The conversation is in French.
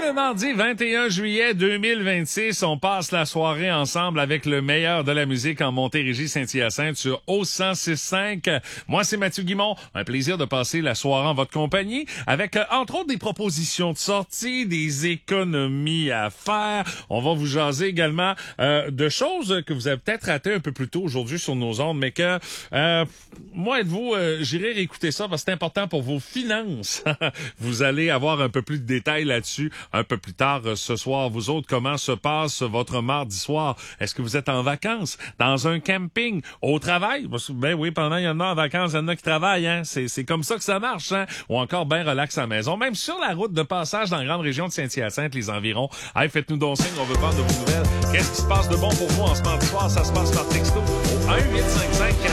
le mardi 21 juillet 2026, on passe la soirée ensemble avec le meilleur de la musique en Montérégie Saint-Hyacinthe sur O106.5. Moi, c'est Mathieu Guimond. Un plaisir de passer la soirée en votre compagnie avec, entre autres, des propositions de sortie, des économies à faire. On va vous jaser également de choses que vous avez peut-être ratées un peu plus tôt aujourd'hui sur nos ondes, mais que moi et vous, j'irai réécouter ça parce que c'est important pour vos finances. Vous allez avoir un peu plus de détails là-dessus un peu plus tard ce soir. Vous autres, comment se passe votre mardi soir? Est-ce que vous êtes en vacances? Dans un camping? Au travail? Ben oui, pendant il y en a en vacances, il y en a qui travaillent, hein? C'est comme ça que ça marche, hein? Ou encore bien relax à la maison. Même sur la route de passage dans la grande région de Saint-Hyacinthe, les environs. Hey, faites-nous donc signe, on veut prendre de vos nouvelles. Qu'est-ce qui se passe de bon pour vous en ce mardi soir? Ça se passe par texto au 1-855